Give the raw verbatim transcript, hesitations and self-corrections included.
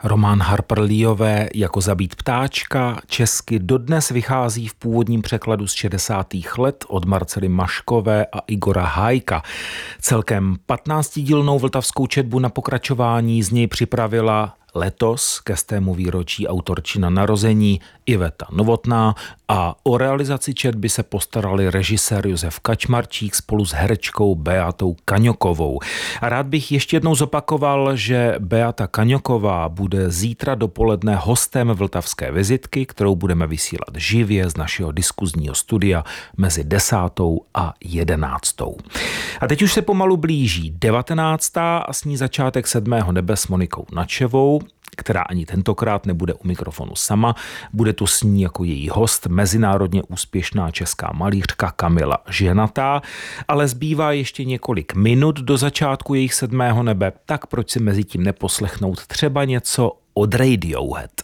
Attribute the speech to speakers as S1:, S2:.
S1: Román Harper Leeové Jako zabít ptáčka česky dodnes vychází v původním překladu z šedesátých let od Marcely Maškové a Igora Hájka. Celkem patnáctidílnou vltavskou četbu na pokračování z něj připravila letos ke stému výročí autorčina narození Iveta Novotná a o realizaci četby se postarali režisér Josef Kačmarčík spolu s herečkou Beatou Kaňokovou. A rád bych ještě jednou zopakoval, že Beata Kaňoková bude zítra dopoledne hostem Vltavské vizitky, kterou budeme vysílat živě z našeho diskuzního studia mezi desátou a jedenáctou. A teď už se pomalu blíží devatenáctá a s ní začátek sedmého nebe s Monikou Načevou, která ani tentokrát nebude u mikrofonu sama. Bude tu s ní jako její host mezinárodně úspěšná česká malířka Kamila Ženatá, ale zbývá ještě několik minut do začátku jejich sedmého nebe, tak proč si mezi tím neposlechnout třeba něco od Radiohead.